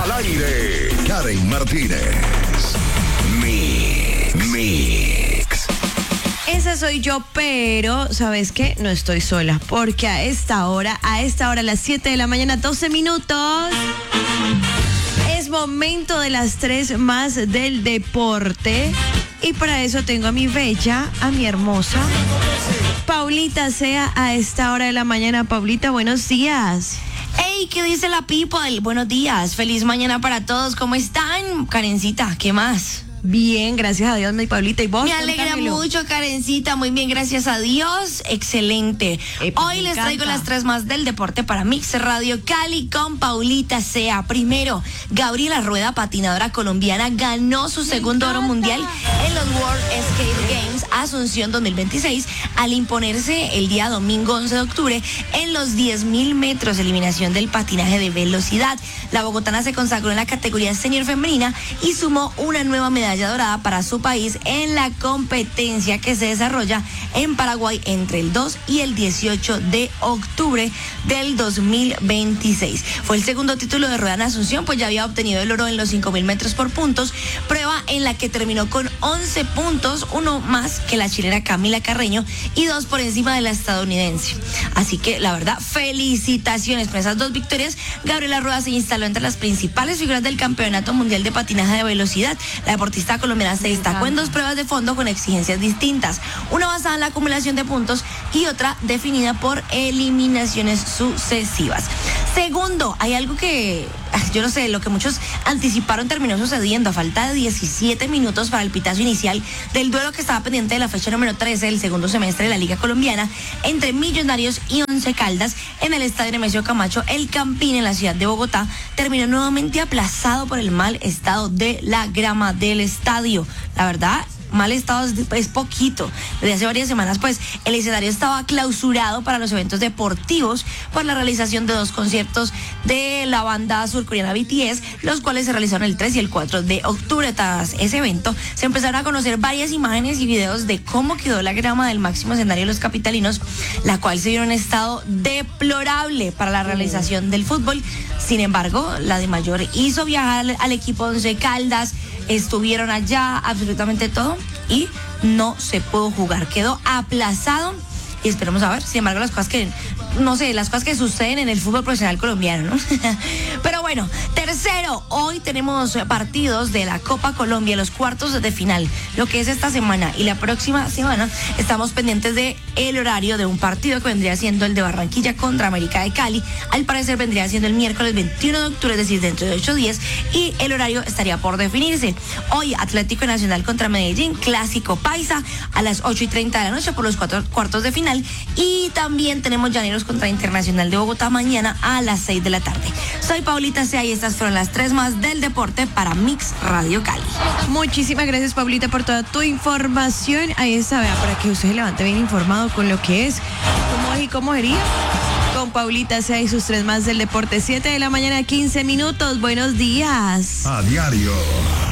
Al aire, Karen Martínez. Mix. Esa soy yo, pero ¿sabes qué? No estoy sola, porque a esta hora, a las 7 de la mañana, 12 minutos, es momento de las 3 más del deporte. Y para eso tengo a mi bella, a mi hermosa, Paulita Sea, a esta hora de la mañana. Paulita, buenos días. Hey, ¿qué dice la people? Buenos días, feliz mañana para todos. ¿Cómo están? Karencita, ¿qué más? Bien, gracias a Dios, mi Paulita. ¿Y vos? Me alegra Cuéntamelo. mucho, Karencita. Muy bien, gracias a Dios. Excelente. Hoy les traigo las 3 más del deporte para Mix Radio Cali con Paulita Sea. Primero, Gabriela Rueda, patinadora colombiana, ganó su segundo oro mundial en los World Skate Games Asunción 2026 al imponerse el día domingo 11 de octubre en los 10.000 metros, eliminación del patinaje de velocidad. La bogotana se consagró en la categoría senior femenina y sumó una nueva medalla dorada para su país en la competencia que se desarrolla en Paraguay entre el 2 y el 18 de octubre del 2026. Fue el segundo título de Rueda en Asunción, pues ya había obtenido el oro en los 5.000 metros por puntos, prueba en la que terminó con 11 puntos, uno más que la chilena Camila Carreño y 2 por encima de la estadounidense. Así que la verdad, felicitaciones con esas 2 victorias. Gabriela Rueda se instaló entre las principales figuras del Campeonato Mundial de Patinaje de Velocidad. La deportista colombiana se destacó en 2 pruebas de fondo con exigencias distintas, una basada en la acumulación de puntos y otra definida por eliminaciones sucesivas. Segundo, hay algo que yo no sé, lo que muchos anticiparon terminó sucediendo. A falta de 17 minutos para el pitazo inicial del duelo que estaba pendiente de la fecha número 13 del segundo semestre de la Liga Colombiana entre Millonarios y Once Caldas en el estadio Nemesio Camacho, el Campín en la ciudad de Bogotá, terminó nuevamente aplazado por el mal estado de la grama del estadio. La verdad, mal estado es poquito. Desde hace varias semanas, pues, el escenario estaba clausurado para los eventos deportivos por la realización de 2 conciertos de la banda surcoreana BTS, los cuales se realizaron el 3 y el 4 de octubre. Tras ese evento, se empezaron a conocer varias imágenes y videos de cómo quedó la grama del máximo escenario de los capitalinos, la cual se vio en un estado deplorable para la realización del fútbol. Sin embargo, la DIMAYOR hizo viajar al equipo de Once Caldas, estuvieron allá, absolutamente todo, y no se pudo jugar, quedó aplazado. Y esperemos a ver, sin embargo, las cosas que suceden en el fútbol profesional colombiano, ¿no? Pero bueno, tercero, hoy tenemos partidos de la Copa Colombia, los cuartos de final, lo que es esta semana y la próxima semana. Estamos pendientes de el horario de un partido que vendría siendo el de Barranquilla contra América de Cali. Al parecer vendría siendo el miércoles 21 de octubre, es decir, dentro de 8 días, y el horario estaría por definirse. Hoy, Atlético Nacional contra Medellín, clásico paisa, a las 8:30 de la noche por los cuartos de final. Y también tenemos Llaneros contra Internacional de Bogotá mañana a las 6 de la tarde. Soy Paulita Sea y estas fueron las 3 más del deporte para Mix Radio Cali. Muchísimas gracias, Paulita, por toda tu información. Ahí está, vea, para que usted se levante bien informado con lo que es, cómo es y cómo sería. Con Paulita Sea y sus 3 más del deporte. 7 de la mañana, 15 minutos. Buenos días. A diario.